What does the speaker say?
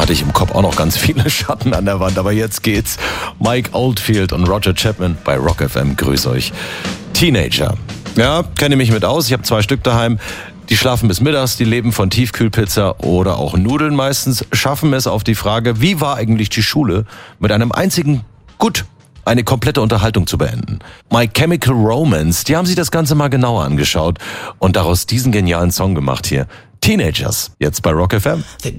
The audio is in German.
hatte ich im Kopf auch noch ganz viele Schatten an der Wand, aber jetzt geht's. Mike Oldfield und Roger Chapman bei Rock FM. Grüß euch. Teenager. Ja, kenne mich mit aus. Ich habe 2 Stück daheim. Die schlafen bis mittags, die leben von Tiefkühlpizza oder auch Nudeln meistens, schaffen es auf die Frage, wie war eigentlich die Schule, mit einem einzigen Gut eine komplette Unterhaltung zu beenden. My Chemical Romance, die haben sich das Ganze mal genauer angeschaut und daraus diesen genialen Song gemacht hier. Teenagers, jetzt bei Rock FM.